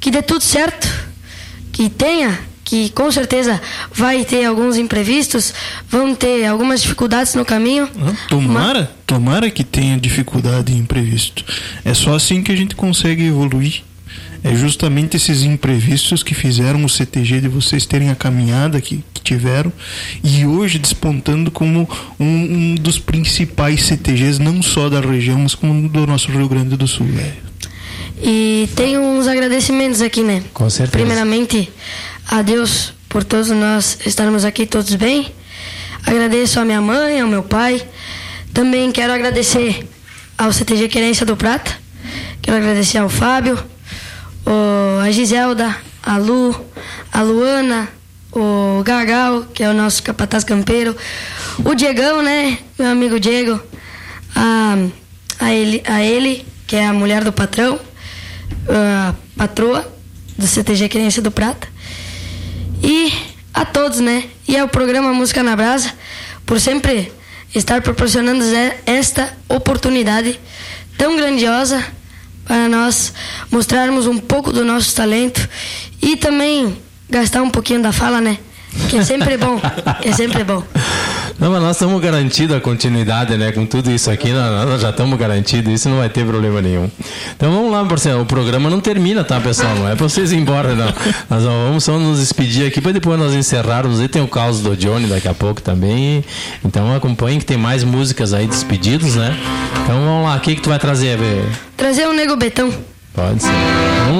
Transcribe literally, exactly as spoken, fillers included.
que dê tudo certo, que tenha, que com certeza vai ter alguns imprevistos, vão ter algumas dificuldades no caminho. Tomara, Uma... tomara que tenha dificuldade e imprevisto. É só assim que a gente consegue evoluir. É justamente esses imprevistos que fizeram o C T G de vocês terem a caminhada que, que tiveram e hoje despontando como um, um dos principais C T Gs, não só da região, mas como do nosso Rio Grande do Sul, velho. E tem uns agradecimentos aqui, né? Com certeza. Primeiramente, a Deus por todos nós estarmos aqui todos bem. Agradeço a minha mãe, ao meu pai. Também quero agradecer ao C T G Querência do Prata. Quero agradecer ao Fábio, o, a Giselda, a Lu, a Luana, o Gagal, que é o nosso capataz campeiro, o Diegão, né? Meu amigo Diego, a, a, ele, a ele, que é a mulher do patrão, a patroa do C T G Querência do Prata, e a todos, né? E ao programa Música na Brasa, por sempre estar proporcionando esta oportunidade tão grandiosa para nós mostrarmos um pouco do nosso talento e também gastar um pouquinho da fala, né? Que é sempre bom, que é sempre bom. Não, mas nós estamos garantidos a continuidade, né? Com tudo isso aqui, nós já estamos garantidos, isso não vai ter problema nenhum. Então vamos lá, parceiro. O programa não termina, tá, pessoal? Não é pra vocês ir embora, não. Nós vamos só nos despedir aqui para depois nós encerrarmos. E tem o caos do Johnny daqui a pouco também. Então acompanhem que tem mais músicas aí despedidos, né? Então vamos lá, o que, que tu vai trazer, velho? Trazer o Nego Betão. Pode ser. Vamos